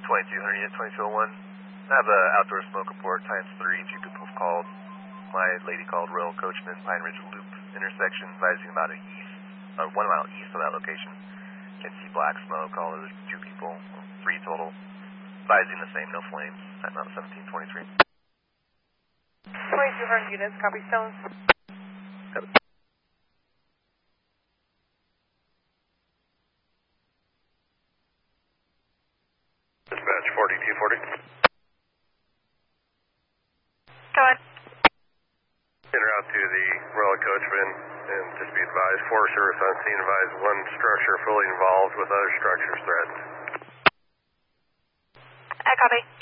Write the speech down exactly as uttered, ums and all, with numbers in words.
twenty-two hundred unit twenty-two oh one. I have an outdoor smoke report times three. Two people have called. My lady called Royal Coachman, Pine Ridge Loop intersection, advising about a east, uh, one mile east of that location. Can see black smoke. All of the two people, three total, advising the same, no flames at Mount seventeen twenty-three. twenty-two hundred units, copy Stone. Copy. Dispatch forty-two forty. Go ahead. En route to the Royal Coachman, and just be advised, Forest Service on scene, advised one structure fully involved with other structures threatened. I copy.